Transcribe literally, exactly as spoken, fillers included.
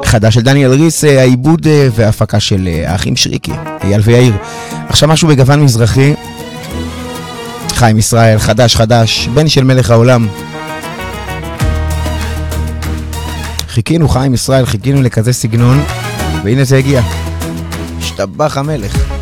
חדש של דניאל ריס, העיבוד וההפקה של האחים שריקי, אייל ויאיר. עכשיו משהו בגוון מזרחי, חיים ישראל, חדש חדש, בן של מלך העולם. חיכינו חיים ישראל, חיכינו לכזה סגנון, והנה זה הגיע. השתבח המלך.